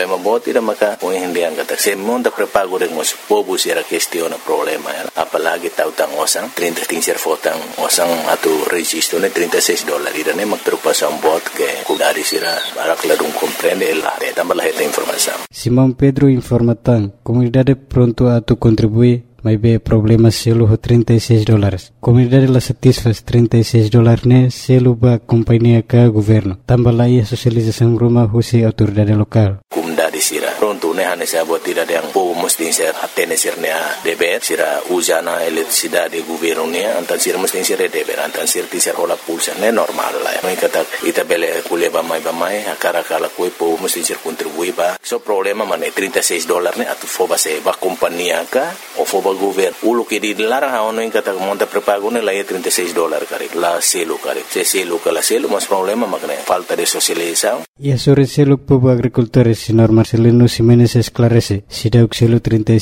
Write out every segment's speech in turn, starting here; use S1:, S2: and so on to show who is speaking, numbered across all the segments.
S1: problema bot ida maka o hindi ang kata se monta prepago rin mo pobo sira questiona problema apalagi tautang osang 30 tinser fotang osang atu registro ne $36 ida ne magtrupa sa bot ke kudari sira para kladung comprende la tambah la esta informação.
S2: Simão Pedro informatan comunidade pronto a tu contribuir mas be problema selo $36. Comunidade la satisfaz $36 ne selo ba companhia ka governo. Tambah la ia socialização rumah husi autoridade lokal.
S1: Comunidade sira pronto ne hane sa bot ida yang po mesti ser atene sir ne deber sira usana eletricidade governo ne antan sir mesti sir deber antan sir tisir ola pulsa ne normal la. Mai kata ita bele kuleba mai akara kala koi po mesti sir contribui ba. So problema mane $36 ne atu foba se ba companhia ka o foba governo ulo que dilarang ha ono kata monta prepago ne la $36 kare la selo kare se selo kala selo mas problema makne falta de socialização.
S2: E a sobre selo povo agricultores senhor Marcelino Ximenes esclarece se deu selo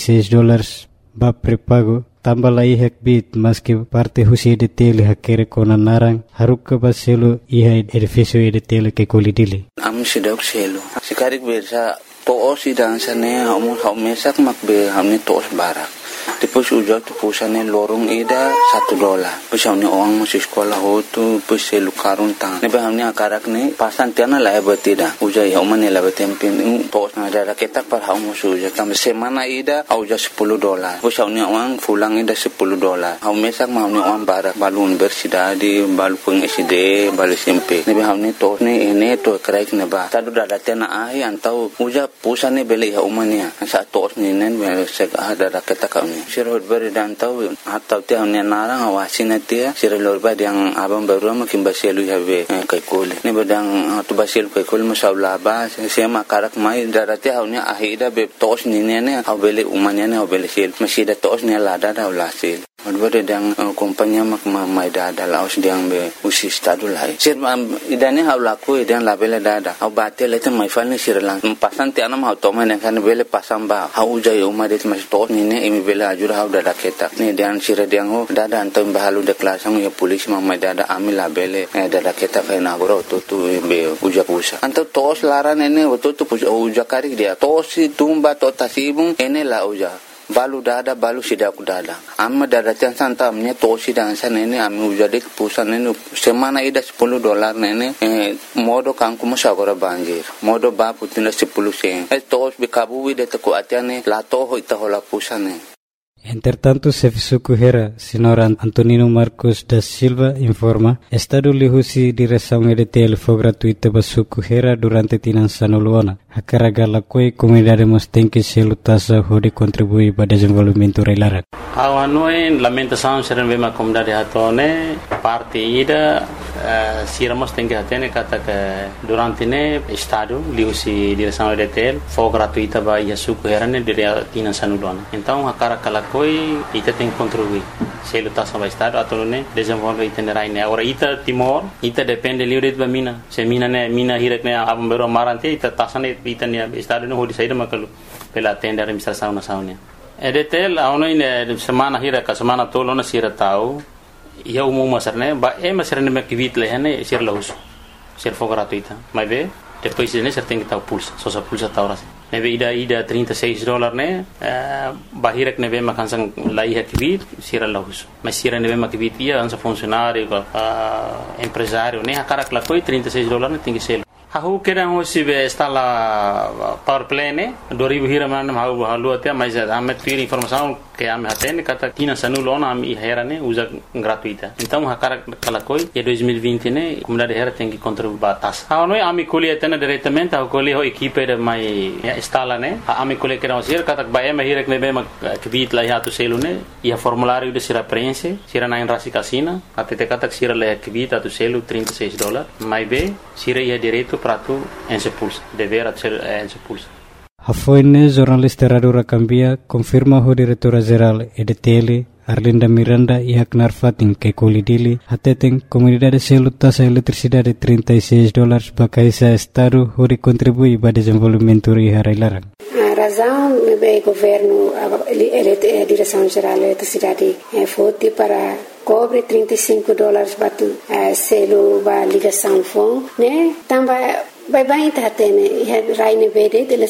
S2: $36 ba prepago tambah la ihak bit mas que parte husi de tele hakere kona narang haruk ba selo iha edifício de tele que colidile
S3: am se deu selo sikarik bersa to osi dan sane hamu mesak makbe hamne tos barak depois uja tu pusane lorong ida $1 pesau ni orang masih sekolah hotu pese lukarun tang ne ba hamne akarak ne pasan tiana la betida uja ya umane la betempin tos na ada ketak par hamu suja tam semana ida uja $10 pesau ni orang fulang ida $10 hau mesak ma hamne orang barak balun bersidadi balu peng SD balu SMP ne ba hamne tos ne ene to kraik ne ba tadu dada tena ai antau uja pusane bele ya umane sa tos ni nen sek ada ketak sirot beri dan tahu atau tiang ni narang awasin dia sirot beri yang abang baru makin basilu habe kaikul ni bedang tu basilu kaikul masalah ba saya makarak mai darati haunya ahida be tos ni ne hau beli umanya ne hau beli sil masih ada tos ni lada dah ulasil Odbere dang kompanya mak mai dada laos diang be usi stadu lai. Sir idane hau laku idan labele dada. Hau bate lete mai falni sir lang. Pasan ti anam hau toma ne kan bele pasam ba. Hau jai umadet mas to ni ne imi bele ajur hau dada keta. Ni dan sir diang ho dada antam bahalu de klasang ya polis mai dada ami labele dada keta kai na goro to be uja pusa. Antam tos laran ene to uja kari dia. Tosi tumba to tasibung ene la uja. Balu dada balu sidak dada amma dada tiang santa amnya tosi dan sana ini ami ujadik pusan ini semana ida $10 nene modo kangku masagora banjir modo ba putina 10 sen tos bikabu ida teku atiane lato ho ita hola pusane.
S2: Entretanto, Serviço Correia, senhor Antonino Marcos da Silva informa, Estado lihusi direção EDTL foi gratuita para Serviço Correia durante Tinançano Luana. A carga la coi comunidade mos tem que se lutasa hode contribuir para desenvolvimento reilara.
S4: A noi lamentação ser uma comunidade hatone parte ida siramos tem que atene kata que durante ne Estado lihusi direção EDTL foi gratuita para Serviço Correia ne dire Tinançano Luana. Então a carga la coi ita tem que contribuir. Se lutasa para Estado atau ne desenvolve itinerário ne. Agora ita Timor ita depende livre de mina. Se mina ne mina hirak ne abang beru marante ita tasane itania Estado no hodi saída makalu pela tenda administração nacional. EDTL auno ine semana hira ka semana tolo na sira tau ia umum masarne ba masarne me kivit lehane sir laus sir fo gratuita mas be depois ne ser tem que tau pulsa só sa pulsa tau ras nebe ida $36 ne bahirek nebe makansang lai hakivit sira laus mas sira nebe makivit ia ansa funcionário empresário ne akarak la koi $36 ne tem que ser. Aku kira hosi be instala power plane 2000 hira man hau halu até mas amet pir informação que am hatene kata Tinançano Luana am hera ne usa gratuita. Então hakara kala koi e 2020 ne comunidade hera tem que contribuir batas. Ha noi am colhi atena diretamente au colhi ho equipe de mai instala ne am colhi kira hosi kata ba em hira ne be kvit la hatu selu ne ia formulário de sira prense sira na rasi casina até kata sira la kvit atu selu $36 mai be sira ia direito prato en se pulsa dever ser en se pulsa.
S2: Hafoine jornalista Radura Cambia confirma o diretora geral EDTL Arlinda Miranda e Haknar Fatin que colidili hateten comunidade se lutas a eletricidade $36 bakaisa estado hori contribui para desenvolvimento e harailaran.
S5: A razão do governo a direção geral da eletricidade foi para cobre $35 batu selo ba ligação fon né também vai tá tene raine verde